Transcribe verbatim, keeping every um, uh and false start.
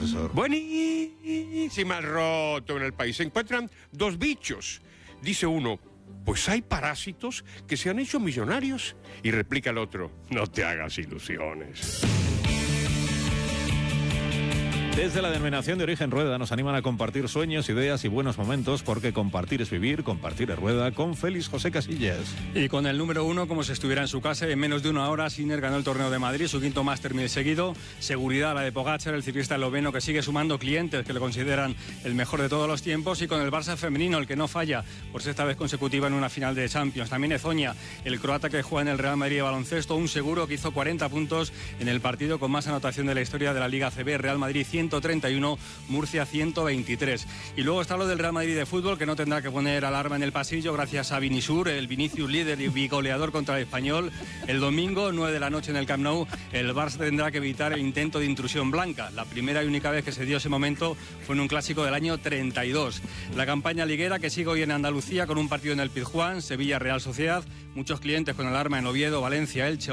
profesor. Buenísima, roto en el país. Se encuentran dos bichos. Dice uno, pues hay parásitos que se han hecho millonarios. Y replica el otro, no te hagas ilusiones. Desde la denominación de origen Rueda nos animan a compartir sueños, ideas y buenos momentos, porque compartir es vivir, compartir es Rueda, con Félix José Casillas. Y con el número uno, como si estuviera en su casa, en menos de una hora, Sinner ganó el Torneo de Madrid, su quinto Master mil seguido. Seguridad la de Pogačar, el ciclista esloveno que sigue sumando clientes que le consideran el mejor de todos los tiempos. Y con el Barça femenino, el que no falla por sexta vez consecutiva en una final de Champions. También Ezoña, el croata que juega en el Real Madrid de baloncesto, un seguro que hizo cuarenta puntos en el partido con más anotación de la historia de la Liga A C B. Real Madrid ciento treinta y uno, Murcia ciento veintitrés. Y luego está lo del Real Madrid de fútbol, que no tendrá que poner alarma en el pasillo gracias a Vinicius, el Vinicius líder y bigoleador contra el Español. El domingo, nueve de la noche en el Camp Nou, el Barça tendrá que evitar el intento de intrusión blanca. La primera y única vez que se dio ese momento fue en un clásico del año treinta y dos. La campaña liguera que sigue hoy en Andalucía con un partido en el Pizjuán, Sevilla Real Sociedad, muchos clientes con alarma en Oviedo, Valencia, Elche,